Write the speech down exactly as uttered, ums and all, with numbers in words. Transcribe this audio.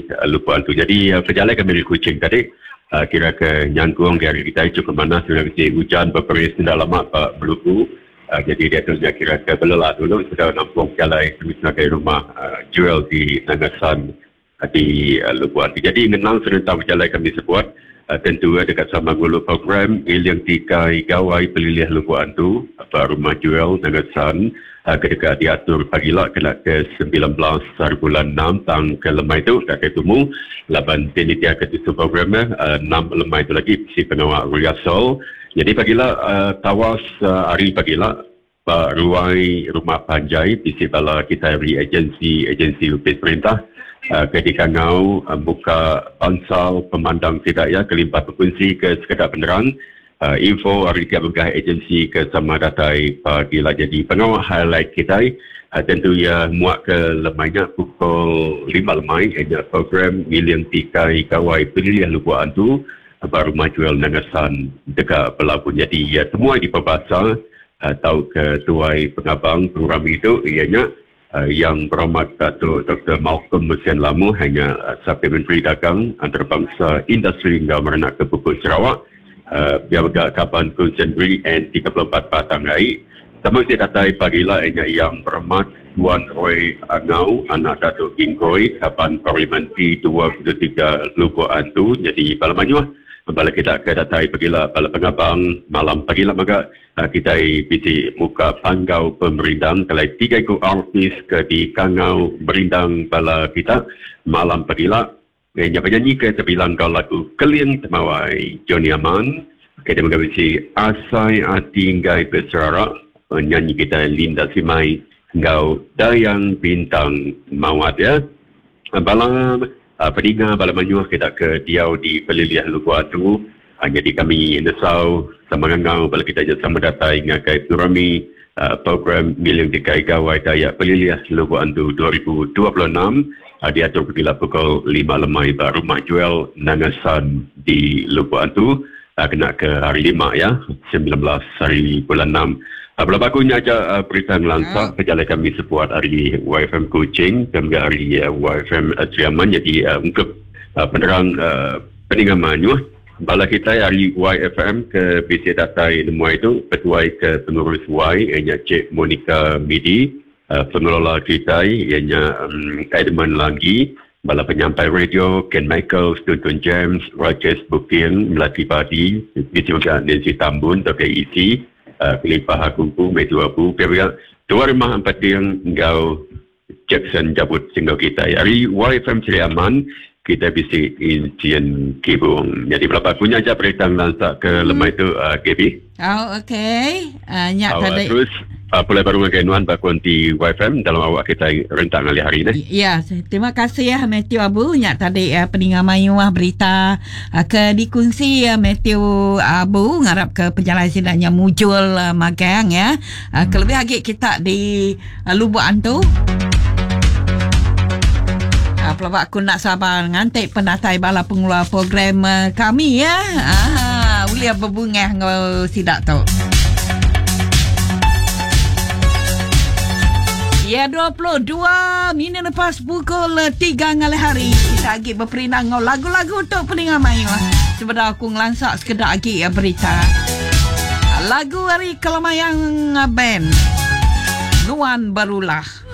uh, lupa tu. Jadi uh, perjalanan kami di Kuching tadi uh, kira ke nyangkung dari kita cukup panas, sudah kasi hujan berperis tidak lama Pak berluku. Uh, jadi dia tu kira ke belelah dulu sudah nampung jalan terus nak ke rumah uh, jual di Nangasan uh, di uh, lupa tu. Jadi menang serentak perjalanan kami sebuat. Uh, tentu uh, dekat sama gulu program Iliang Tikai Gawai Pelilih Lubuan tu apa rumah jual Nangasan uh, ketika diatur pagilah kena ke sembilan belas hari bulan enam tang ke lemai tu tak ketemu laban penitia ke tu programnya uh, enam lemai tu lagi si pengawal Riasol. Jadi pagilah uh, tawas uh, hari pagilah Pak Ruai Rumah Panjai bisi bala kita dari agensi agensi lupis perintah Uh, ketika ngau uh, buka bansal pemandang tidak ya kelimpat berfungsi ke sekedar penerang uh, info hari tiap begah agensi ke sama datai pagilah jadi pengawal highlight kita uh, tentu ya muak ke lemainya pukul lima lemai ada program Iliang Tikai Gawai Pelilih Lubuan tu uh, baru majual Nangasan dekat pelabun jadi ya semua di perbasa uh, tahu ke tuai pengabang program itu ianya Uh, yang berhormat Datuk Doktor Malcolm Mesin Lamu hanya uh, Sahabat Menteri Dagang Antarabangsa Industri hingga Merenak ke Pupuk Sarawak uh, biar bergak kapan konsentri N tiga puluh empat Batang Air sama saya datai pagilah hanya yang berhormat Tuan Roy Angau anak Datuk Gingkoi kapan Parlimentari dua puluh tiga Lubuan tu jadi pada manyuah bala kita ke datai pagilah bala pengabang malam pagilah maka uh, kita bisi muka panggau pemerintah kelai tiga ikut artis ke di kangau berindang bala kita malam pagilah hanya penyanyi ke terbilang kau lagu Keliang Temawai Johnny Aman kita mengabisi Asai Ati Ngai Bersara penyanyi kita Linda Simai Ngau Dayang Bintang Mawat ya bala Uh, Peninga bala manyuah kita ke diau di Pelilih Lubuan tu uh, jadi kami nesau sama ngau bala kita je sama datai ngakai turami uh, program Iliang Tikai Gawai Dayak Pelilih Lubuan tu dua ribu dua puluh enam uh, diatur bila pukul lima lemai baru majual Nangasan di Lubuan tu uh, kena ke hari lima ya sembilan belas hari bulan enam. Uh, Bila bakunya aja uh, berita ngelansak, perjalanan kami sebuat hari Y F M Kuching dan hari uh, Y F M uh, Triaman. Jadi uh, untuk uh, penerang uh, peningan manyuh, bala kita hari Y F M ke B C Datai Nemua itu, petuai ke pengurus Y, ianya Cik Monica Midi, uh, pengelola kita, ianya um, Edmund Langgi, bala penyampai radio, Ken Michael, Tuntun James, Rajesh Bukien, Melati Padi, B C Nancy Tambun, T K I C, Uh, Kelipah Hakumpu, Metu Abu, Pihak Tuan Rumah Empat yang Ngau Jackson Jabut Singgau kita. Hari Y F M Seriaman, kita bisa Incian Kibung. Jadi berapa punya aja berita lansak ke lemah itu, uh, G B. Oh, okey. Uh, nyak oh, tadi. Terus, uh, pulai baru mengenai bakun di Y F M dalam awak kita rentang kali hari ini. Ya, terima kasih ya Matthew Abu. Nyak tadi uh, peningan mayuah berita uh, ke dikongsi uh, Matthew Abu ngarap ke penjalan sidangnya mujul uh, magang ya. Uh, kelebih lagi kita di uh, Lubuan tu. Pelabak aku nak sabar ngantik penatai bala pengeluar program uh, kami ya. Ah, ulia berbungah ngau sidak tu. Ya, dua puluh dua minit lepas pukul tiga ngalih hari. Kita lagi berperinang ngau lagu-lagu untuk peningan mayu. Sebenarnya aku ngelansak sekedar lagi ya berita. Lagu hari Kelamayang Band. Nuan Barulah.